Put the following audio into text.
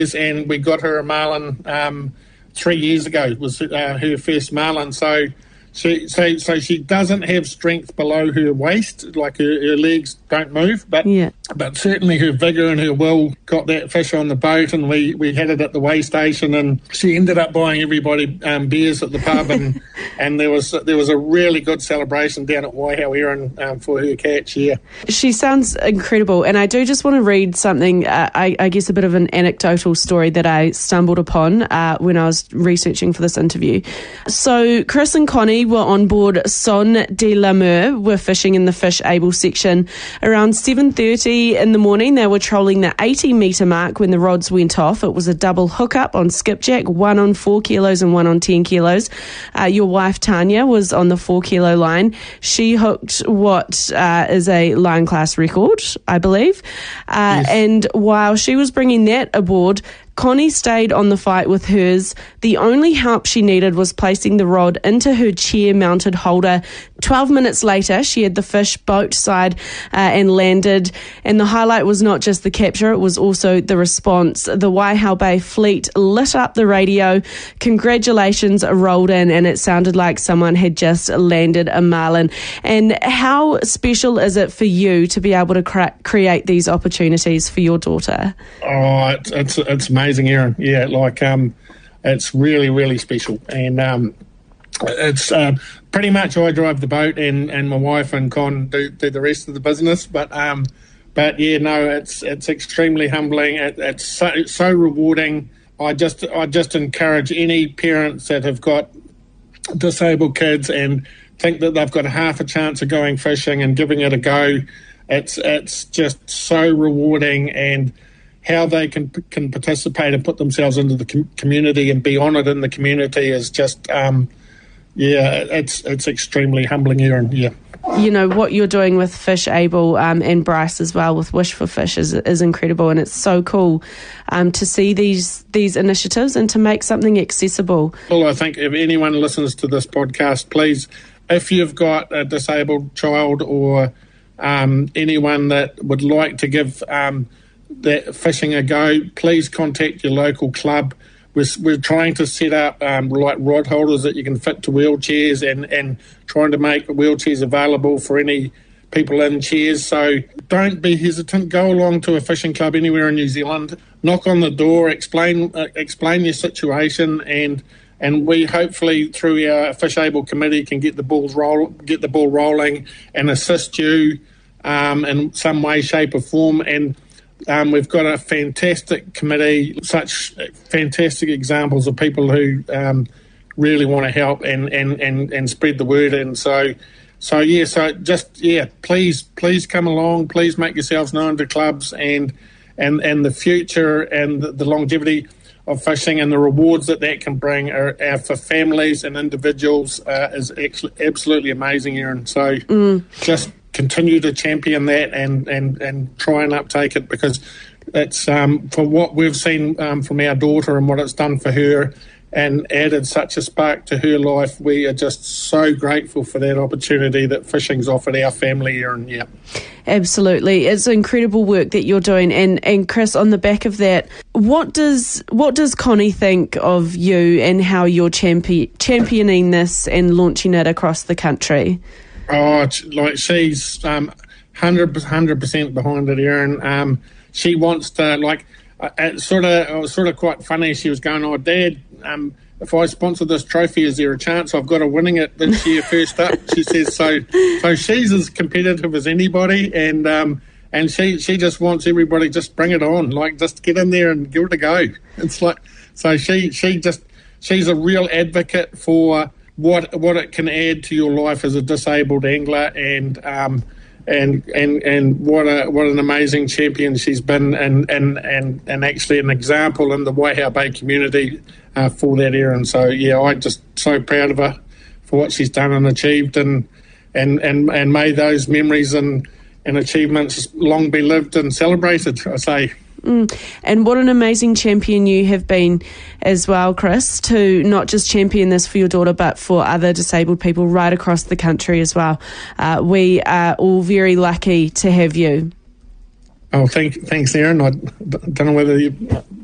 and we got her a marlin 3 years ago. It was her first marlin. So she doesn't have strength below her waist, like her legs don't move, but certainly her vigour and her will got that fish on the boat, and we had it at the weigh station, and she ended up buying everybody beers at the pub, and there was a really good celebration down at Waihau Erin for her catch. She sounds incredible, and I do just want to read something, I guess a bit of an anecdotal story that I stumbled upon when I was researching for this interview. So Chris and Connie were on board Son de la Mer, were fishing in the Fish Able section. Around 7:30 in the morning, they were trolling the 80-metre mark when the rods went off. It was a double hookup on skipjack, one on 4 kilos and one on 10 kilos. Your wife, Tanya, was on the 4-kilo line. She hooked what is a line class record, I believe. Yes. And while she was bringing that aboard, Connie stayed on the fight with hers. The only help she needed was placing the rod into her chair-mounted holder. 12 minutes later, she had the fish boat side and landed. And the highlight was not just the capture, it was also the response. The Waihau Bay fleet lit up the radio. Congratulations rolled in, and it sounded like someone had just landed a marlin. And how special is it for you to be able to create these opportunities for your daughter? Oh, it's amazing, Erin. Yeah, it's really, really special. And it's pretty much I drive the boat, and my wife and Con do the rest of the business. But yeah, no, it's extremely humbling. It's so rewarding. I just encourage any parents that have got disabled kids and think that they've got half a chance of going fishing and giving it a go. It's just so rewarding, and how they can participate and put themselves into the community and be honoured in the community is just, it's extremely humbling, Erin. Yeah. You know, what you're doing with Fish Able and Bryce as well with Wish for Fish is incredible, and it's so cool to see these initiatives and to make something accessible. Well, I think if anyone listens to this podcast, please, if you've got a disabled child or anyone that would like to give that fishing a go, please contact your local club. We're trying to set up like rod holders that you can fit to wheelchairs, and trying to make wheelchairs available for any people in chairs. So don't be hesitant. Go along to a fishing club anywhere in New Zealand. Knock on the door. Explain your situation, and we hopefully through our Fish Able committee can get the ball rolling and assist you in some way, shape, or form. And we've got a fantastic committee, such fantastic examples of people who really want to help and spread the word. And please come along. Please make yourselves known to clubs, and the future and the longevity of fishing and the rewards that can bring are for families and individuals is absolutely amazing, Erin. So just continue to champion that and try and uptake it, because it's for what we've seen from our daughter and what it's done for her and added such a spark to her life. We are just so grateful for that opportunity that fishing's offered our family here. And yeah, absolutely, it's incredible work that you're doing. And Chris, on the back of that, what does Connie think of you and how you're championing this and launching it across the country? Oh, like she's 100% behind it, Erin. She wants to, like, it was sort of quite funny. She was going, "Oh, Dad, if I sponsor this trophy, is there a chance I've got of winning it this year first up?" She says, so she's as competitive as anybody, and she just wants everybody, just bring it on, like, just get in there and give it a go. It's like, so she's a real advocate for what it can add to your life as a disabled angler, and what an amazing champion she's been, and actually an example in the Waihau Bay community for that, Erin. So yeah, I'm just so proud of her for what she's done and achieved, and may those memories and achievements long be lived and celebrated, I say. And what an amazing champion you have been as well, Chris, to not just champion this for your daughter but for other disabled people right across the country as well. We are all very lucky to have you. Oh, thanks, Erin. I don't know whether you